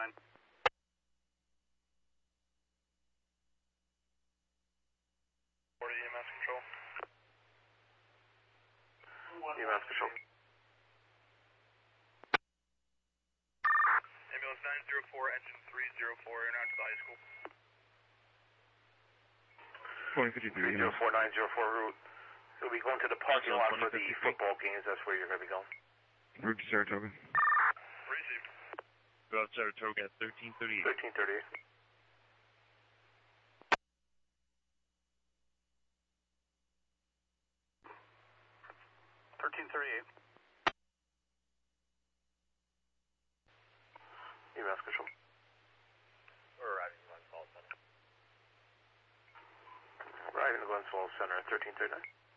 EMS control. EMS control. Ambulance 904, engine 304, you're now to the high school. 304, 904 route. You'll be going to the parking lot for the football games. That's where you're going to be going. Route to Saratoga. Received. Go out Saratoga at 1338. 1338. EMS control. We're arriving at Glens Falls Center. Arriving at Glens Falls Center at 1339.